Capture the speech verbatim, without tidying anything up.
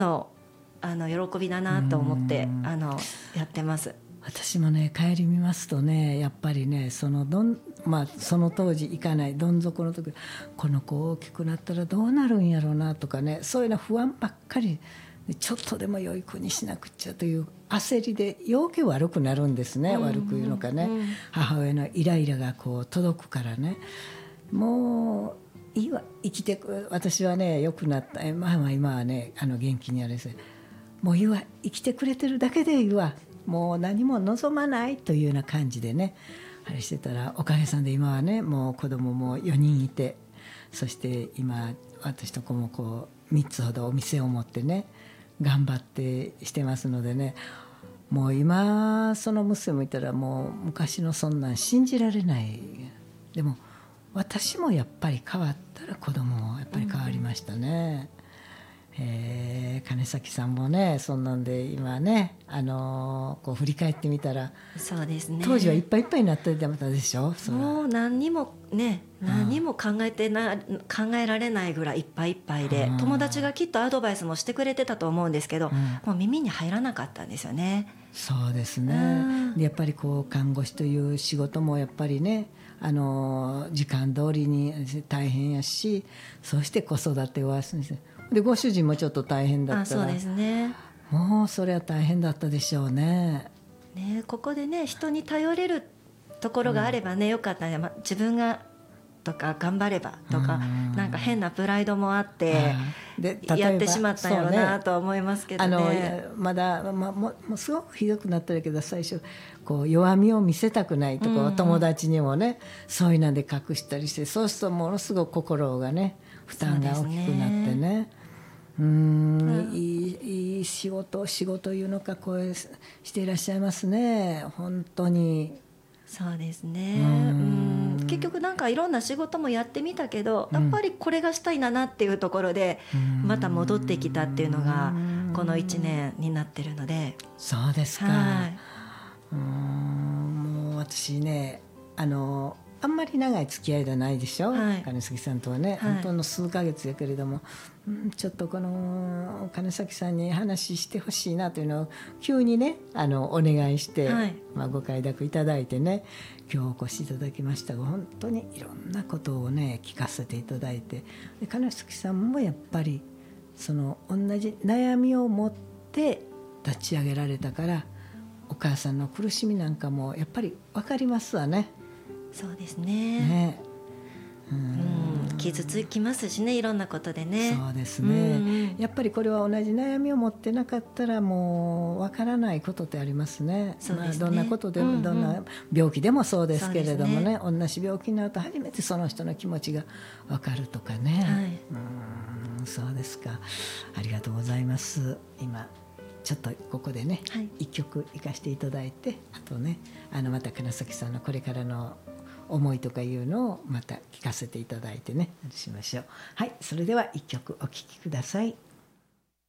のあの喜びだなと思ってあのやってます。 私もね帰り見ますとねやっぱりねそのどん、まあ、その当時行かないどん底の時この子大きくなったらどうなるんやろうなとかねそういうの不安ばっかりちょっとでも良い子にしなくちゃという焦りで余計悪くなるんですね、うん、悪く言うのかね、うん、母親のイライラがこう届くからねもういいわ生きてく私はね良くなったまあまあ今はねあの元気にあれですもういいわ生きてくれてるだけでいいわもう何も望まないというような感じでねあれしてたらおかげさんで今はねもう子供もよにんいてそして今私と子もこうみっつほどお店を持ってね頑張ってしてますのでねもう今その娘もいたらもう昔のそんなん信じられないでも私もやっぱり変わったら子供もやっぱり変わりましたね、うんえー、金崎さんもねそんなんで今ね、あのー、こう振り返ってみたらそうですね当時はいっぱいいっぱいになってたでしょもう何にもね何も考えてな考えられないぐらいいっぱいいっぱいで友達がきっとアドバイスもしてくれてたと思うんですけど、うん、もう耳に入らなかったんですよね。 そうですねでやっぱりこう看護師という仕事もやっぱりねあの時間通りに大変やしそして子育てはでご主人もちょっと大変だったらあそうですねもうそれは大変だったでしょうね。 ねここでね人に頼れるところがあればね、うん、よかったね、ま、自分がとか頑張ればとか、うん、なんか変なプライドもあってでやってしまったんやろうなとは思いますけどね。 あのまだ、ま、ももうすごくひどくなってるけど最初こう弱みを見せたくないとか、うん、友達にもねそういうので隠したりしてそうするとものすごく心がね負担が大きくなってねうーん、うん、いい、いい仕事仕事いうのかこうしていらっしゃいますね本当に。 そうですねうん結局なんかいろんな仕事もやってみたけどやっぱりこれがしたいんだなっていうところでまた戻ってきたっていうのがこのいちねんになってるので。 そうですか、はい、うーんもう私ねあのあんまり長い付き合いではないでしょ、はい、金崎さんとはね、はい、本当の数ヶ月やけれども、うん、ちょっとこの金崎さんに話してほしいなというのを急にねあのお願いして、はいまあ、ご快諾いただいてね今日お越しいただきましたが本当にいろんなことをね聞かせていただいてで金崎さんもやっぱりその同じ悩みを持って立ち上げられたからお母さんの苦しみなんかもやっぱり分かりますわね。 そうです ね, ねうん傷つきますしねいろんなことでね。 そうですねやっぱりこれは同じ悩みを持ってなかったらもうわからないことってありますね。そうですね、まあ、どんなことでも、うんうん、どんな病気でもそうですけれども ね, ね同じ病気になると初めてその人の気持ちがわかるとかね、はい、うんそうですかありがとうございます。今ちょっとここでね、はい、いっきょく行かせていただいてあとねあのまた金崎さんのこれからの思いとかいうのをまた聞かせていただいてねしましょう。はい、それではいっきょくお聴きください。